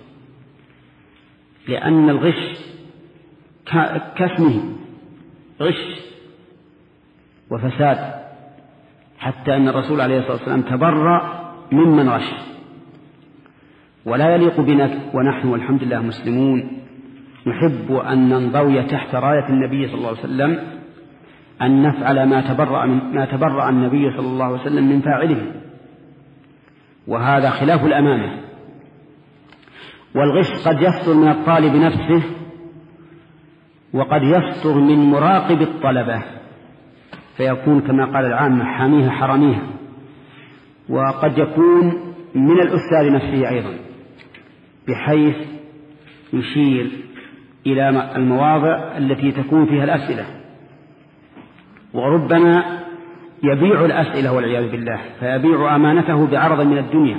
لأن الغش كاسمه غش وفساد، حتى أن الرسول عليه الصلاة والسلام تبرأ ممن غش. ولا يليق بنا ونحن والحمد لله مسلمون نحب أن ننضوي تحت راية النبي صلى الله عليه وسلم أن نفعل ما تبرأ النبي صلى الله عليه وسلم من فاعله، وهذا خلاف الأمانة. والغش قد يصدر من الطالب نفسه، وقد يصدر من مراقب الطلبة، فيكون كما قال العامة حاميها حراميها. وقد يكون من الأستاذ نفسه أيضا، بحيث يشير إلى المواضع التي تكون فيها الأسئلة، وربما يبيع الأسئلة والعياذ بالله، فيبيع أمانته بعرض من الدنيا.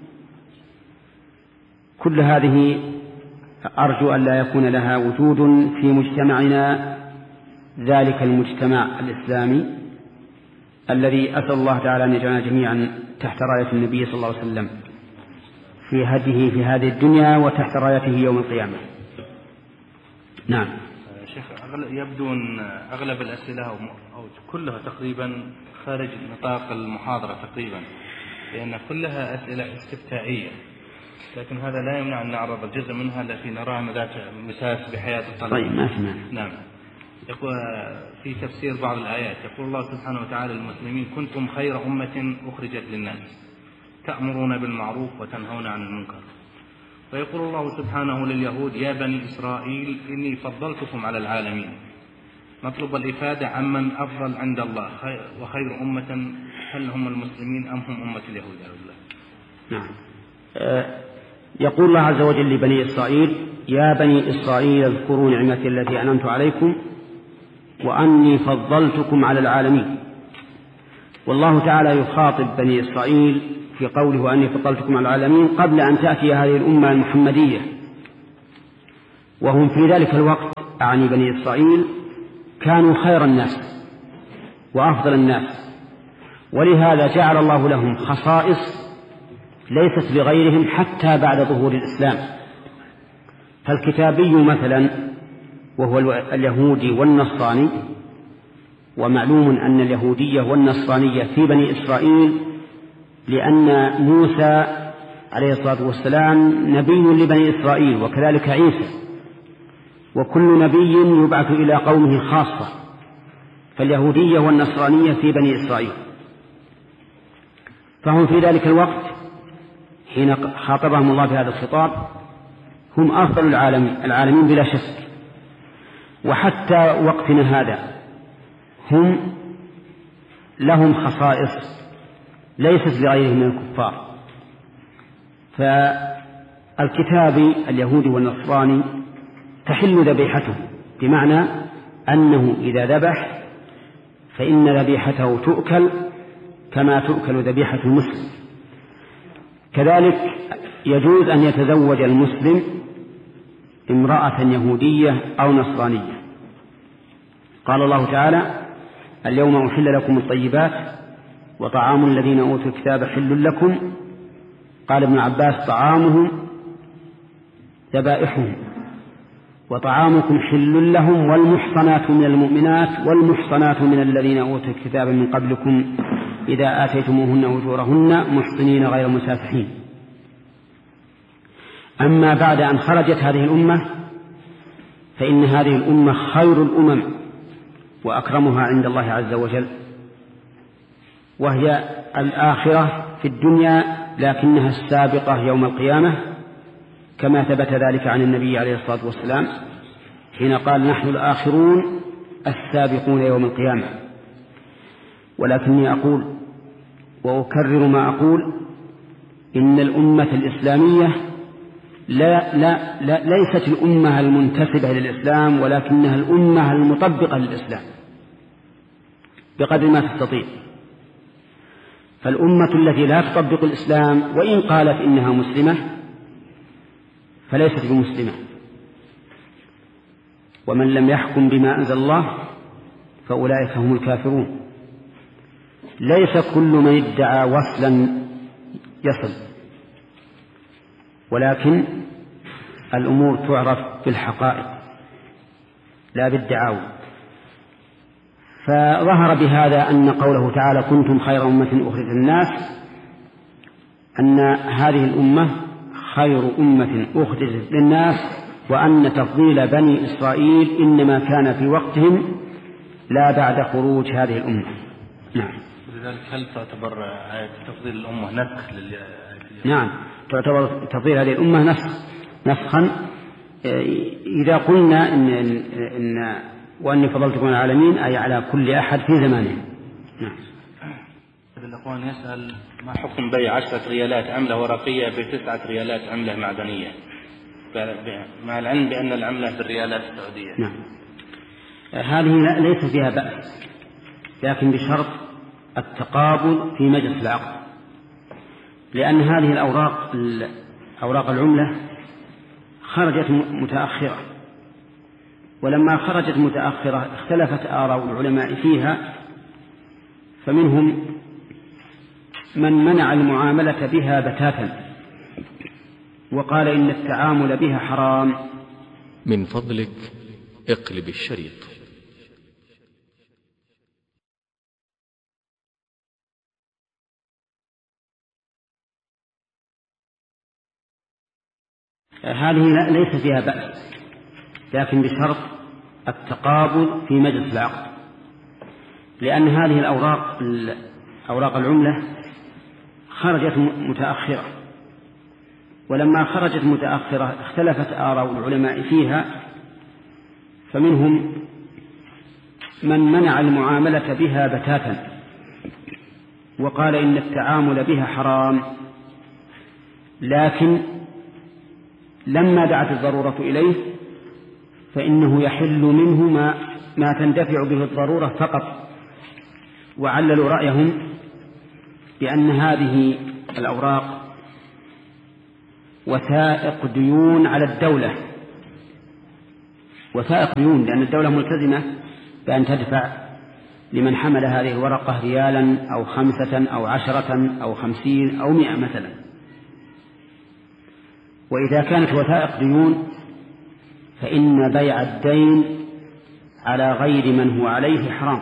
كل هذه أرجو أن لا يكون لها وجود في مجتمعنا، ذلك المجتمع الإسلامي الذي أسأل الله تعالى أن يجعلنا جميعا تحت راية النبي صلى الله عليه وسلم في هديه في هذه الدنيا وتحت رايته يوم القيامة. نعم شيخ، يبدو أن أغلب الأسئلة أو كلها تقريبا خارج نطاق المحاضرة تقريبا، لأن كلها أسئلة استفتائية، لكن هذا لا يمنع أن نعرض الجزء منها التي نراها ذات مساس بحياة الطلبة. طيب ما في مانع. نعم. يقول في تفسير بعض الآيات يقول الله سبحانه وتعالى للمسلمين: كنتم خير أمة أخرجت للناس تأمرون بالمعروف وتنهون عن المنكر. ويقول الله سبحانه لليهود: يا بني إسرائيل إني فضلتكم على العالمين. نطلب الإفادة عمن أفضل عند الله وخير أمة، هل هم المسلمين أم هم أمة اليهود؟ نعم. يقول الله عز وجل لبني إسرائيل: يا بني إسرائيل اذكروا نعمتي التي أنعمت عليكم وأني فضلتكم على العالمين. والله تعالى يخاطب بني إسرائيل في قوله وأني فضلتكم على العالمين قبل أن تأتي هذه الأمة المحمدية، وهم في ذلك الوقت أعني بني إسرائيل كانوا خير الناس وأفضل الناس، ولهذا جعل الله لهم خصائص ليست لغيرهم حتى بعد ظهور الإسلام. فالكتابي مثلا وهو اليهودي والنصراني، ومعلوم أن اليهودية والنصرانية في بني إسرائيل لأن موسى عليه الصلاة والسلام نبي لبني إسرائيل، وكذلك عيسى، وكل نبي يبعث إلى قومه خاصة، فاليهودية والنصرانية في بني إسرائيل. فهم في ذلك الوقت حين خاطبهم الله بهذا الخطاب هم أفضل العالمين بلا شك، وحتى وقتنا هذا هم لهم خصائص ليست لغيرهم من الكفار. فالكتابي اليهودي والنصراني تحل ذبيحته، بمعنى أنه إذا ذبح فإن ذبيحته تؤكل كما تؤكل ذبيحة المسلم. كذلك يجوز أن يتزوج المسلم امرأة يهودية أو نصرانية. قال الله تعالى: اليوم أحل لكم الطيبات وطعام الذين أوتوا الكتاب حل لكم. قال ابن عباس: طعامهم ذبائحهم، وطعامكم حل لهم، والمحصنات من المؤمنات والمحصنات من الذين أوتوا الكتاب من قبلكم إذا آتيتموهن أجورهن محصنين غير مسافحين. أما بعد أن خرجت هذه الأمة فإن هذه الأمة خير الأمم وأكرمها عند الله عز وجل، وهي الآخرة في الدنيا لكنها السابقة يوم القيامة، كما ثبت ذلك عن النبي عليه الصلاة والسلام حين قال: نحن الآخرون السابقون يوم القيامة. ولكني أقول وأكرر ما أقول: إن الأمة الإسلامية ليست الأمة المنتسبة للإسلام، ولكنها الأمة المطبقة للإسلام بقدر ما تستطيع. فالأمة التي لا تطبق الإسلام وإن قالت إنها مسلمة فليست بمسلمة. ومن لم يحكم بما أنزل الله فأولئك هم الكافرون. ليس كل من ادعى وصلا يصل، ولكن الأمور تعرف بالحقائق لا بالدعاوى. فظهر بهذا أن قوله تعالى: كنتم خير أمة أخرجت للناس، أن هذه الأمة خير أمة أخرجت للناس، وأن تفضيل بني إسرائيل إنما كان في وقتهم لا بعد خروج هذه الأمة. نعم. لذلك هل تعتبر آية تفضيل الأمة نسخ نعم، تعتبر تفضيل هذه الأمة نسخا إذا قلنا إن وأني فضلتكم على العالمين، أي على كل أحد في زمانه. نعم. الأخوان يسأل: ما حكم بيع 10 ريالات عملة ورقية ب9 ريالات عملة معدنية، مع العلم بأن العملة بالريالات السعودية؟ نعم. هذه ليس فيها بأس، لكن بشرط التقابل في مجلس العقد، لأن هذه أوراق العملة خرجت متأخرة، ولما خرجت متأخرة اختلفت آراء العلماء فيها، فمنهم من منع المعاملة بها بتاتا وقال إن التعامل بها حرام. من فضلك اقلب الشريط. هذه ليس فيها بأس، لكن بشرط التقابل في مجلس العقد، لأن هذه أوراق العملة خرجت متأخرة، ولما خرجت متأخرة اختلفت آراء العلماء فيها، فمنهم من منع المعاملة بها بتاتا وقال إن التعامل بها حرام، لكن لما دعت الضرورة إليه فإنه يحل منه ما تندفع به الضرورة فقط. وعللوا رأيهم بأن هذه الأوراق وثائق ديون على الدولة، وثائق ديون، لأن الدولة ملتزمة بأن تدفع لمن حمل هذه الورقة ريالا أو 5 أو 10 أو 50 أو 100 مثلا. وإذا كانت وثائق ديون فإن بيع الدين على غير من هو عليه حرام،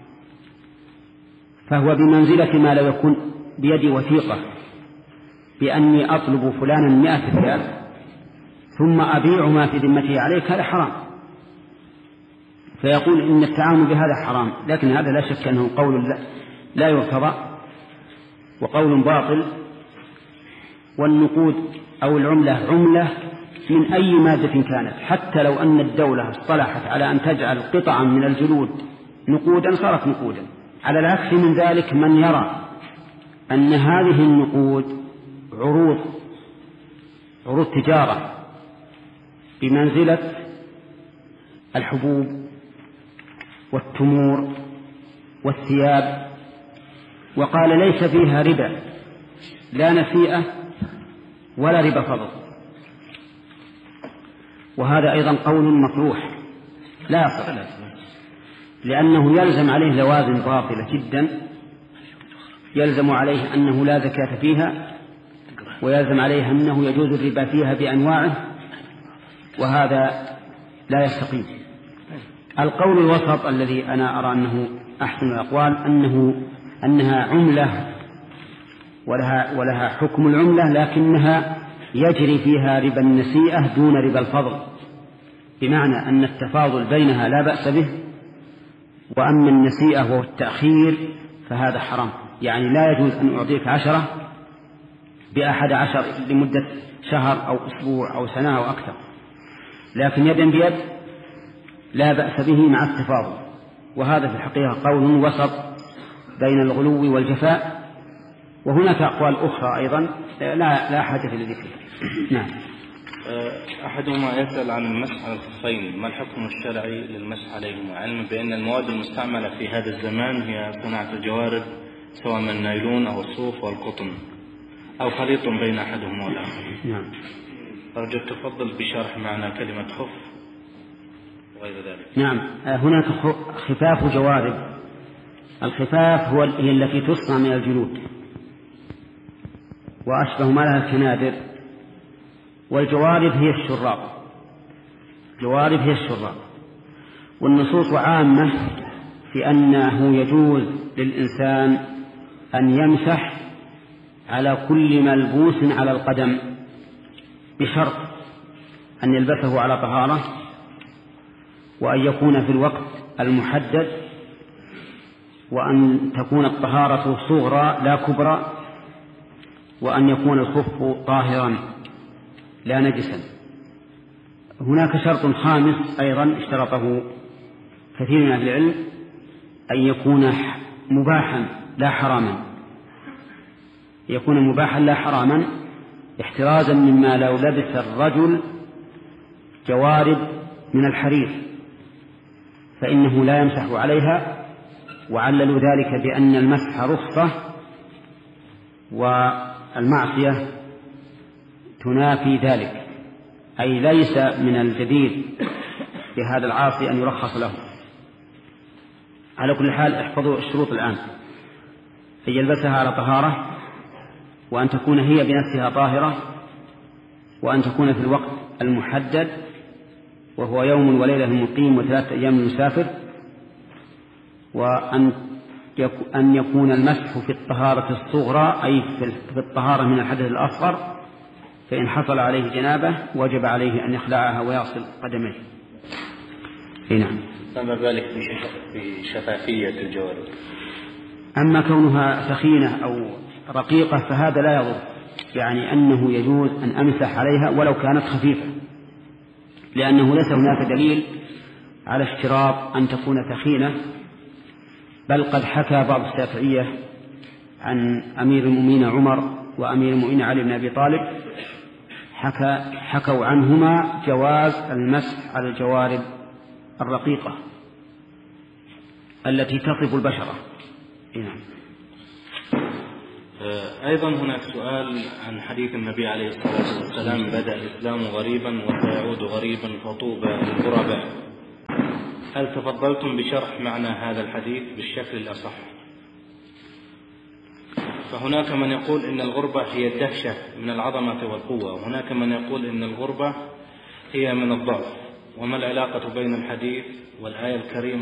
فهو بمنزلة ما لو يكون بيدي وثيقة بأني أطلب فلانا 100 ريال ثم أبيع ما في ذمته عليك، هذا حرام، فيقول إن التعامل بهذا حرام. لكن هذا لا شك أنه قول لا يرتضى وقول باطل. والنقود أو العملة عملة من أي مادة كانت، حتى لو أن الدولة اصطلحت على أن تجعل قطعا من الجلود نقودا صارت نقودا. على العكس من ذلك من يرى أن هذه النقود عروض تجارة بمنزلة الحبوب والتمور والثياب، وقال ليس فيها ربا، لا نسيئة ولا ربا فضل، وهذا أيضا قول مطروح لا يصح، لأنه يلزم عليه لوازم باطلة جدا. يلزم عليه أنه لا زكاة فيها، ويلزم عليه أنه يجوز الربا فيها بأنواعه، وهذا لا يستقيم. القول الوسط الذي أنا أرى أنه أحسن الأقوال أنها عملة ولها حكم العملة، لكنها يجري فيها ربا النسيئة دون ربا الفضل، بمعنى أن التفاضل بينها لا بأس به، وأما النسيئة وهو التأخير فهذا حرام. يعني لا يجوز أن أعطيك 10 ب11 لمدة شهر أو أسبوع أو سنة أو أكثر، لكن يدا بيد لا بأس به مع التفاضل. وهذا في الحقيقة قول وسط بين الغلو والجفاء. وهناك أقوال أخرى أيضا لا حاجة لذكرها. نعم. أحدهما يسأل عن المسح على الخفين، ما الحكم الشرعي للمسح عليهما، علما بأن المواد المستعملة في هذا الزمان هي صناعة الجوارب سواء من النايلون أو الصوف والقطن أو خليط بين أحدهما والآخر. نعم. أرجو التفضل بشرح معنى كلمة خف وغير ذلك. نعم. هناك خفاف جوارب. الخفاف هي التي تصنع من الجلود وأشبه ما لها الكنادر، والجوارب هي الشراب. والنصوص عامة في أنه يجوز للإنسان أن يمسح على كل ملبوس على القدم بشرط أن يلبسه على طهارة، وأن يكون في الوقت المحدد، وأن تكون الطهارة صغرى لا كبرى، وأن يكون الخف طاهرا لا نجسا. هناك شرط خامس أيضا اشترطه كثير من أهل العلم، أن يكون مباحا لا حراما، يكون مباحا لا حراما، احترازا مما لو لبس الرجل جوارب من الحرير فإنه لا يمسح عليها، وعللوا ذلك بأن المسح رخصة والمعصية تنافي ذلك، أي ليس من الجديد بهذا العاصي أن يرخص له. على كل حال احفظوا الشروط الآن: أن يلبسها على طهارة، وأن تكون هي بنفسها طاهرة، وأن تكون في الوقت المحدد وهو يوم وليلة المقيم و3 أيام المسافر، وأن يكون المسح في الطهارة الصغرى أي في الطهارة من الحدث الأصغر، فإن حصل عليه جنابة وجب عليه أن يخلعها ويغسل قدميه. نعم. فما بالك بشفافية الجوارب؟ أما كونها ثخينة أو رقيقة فهذا لا يضر، يعني أنه يجوز أن أمسح عليها ولو كانت خفيفة، لأنه ليس هناك دليل على اشتراط أن تكون ثخينة، بل قد حكى بعض الشافعية عن أمير المؤمنين عمر وأمير المؤمنين علي بن أبي طالب، حكوا عنهما جواز المسح على الجوارب الرقيقة التي تصف البشرة. نعم. أيضا هناك سؤال عن حديث النبي عليه الصلاة والسلام: بدأ الإسلام غريبا وسيعود غريبا فطوبى للغرباء. هل تفضلتم بشرح معنى هذا الحديث بالشكل الأصح؟ فهناك من يقول إن الغربة هي الدهشة من العظمة والقوة، وهناك من يقول إن الغربة هي من الضعف. وما العلاقة بين الحديث والآية الكريمة